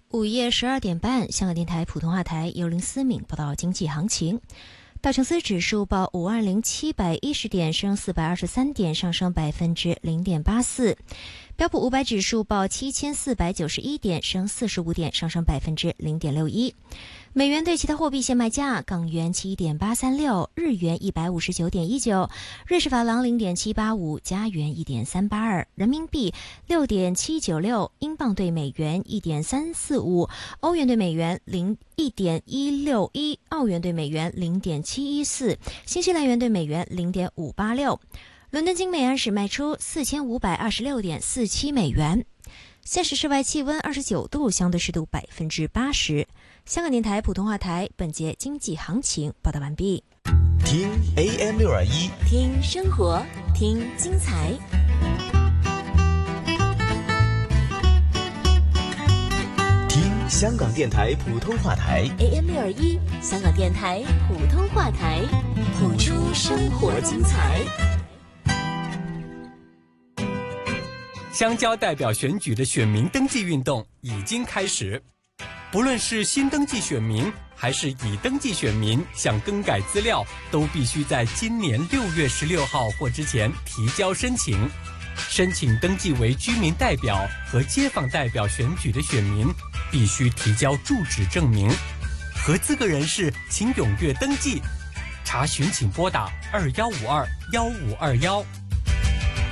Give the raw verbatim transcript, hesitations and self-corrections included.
午夜十二点半，香港电台普通话台由林思敏报道经济行情。道琼斯指数报五万零七百一十点，升四百二十三点，上升百分之零点八四。标普五百指数报七千四百九十一点，升四十五点，上升百分之零点六一。美元对其他货币现卖价：港元七点八三六，日元一百五十九点一九，瑞士法郎零点七八五，加元一点三八二，人民币六点七九六，英镑对美元一点三四五，欧元对美元零一点一六一，澳元对美元零点七一四，新西兰元对美元零点五八六。伦敦金每安士卖出四千五百二十六点四七美元。现时室外气温二十九度，相对湿度百分之八十。香港电台普通话台本节经济行情报道完毕。 听 A M 六二一， 听生活，听精彩。 听香港电台普通话台 A M 六二一，香港电台普通话台，谱出生活精彩。 乡郊代表选举的选民登记运动已经开始，不论是新登记选民还是已登记选民，想更改资料都必须在今年六月十六号或之前提交申请。申请登记为居民代表和街坊代表选举的选民必须提交住址证明。合资格人士请踊跃登记，查询请拨打二幺五二幺五二幺。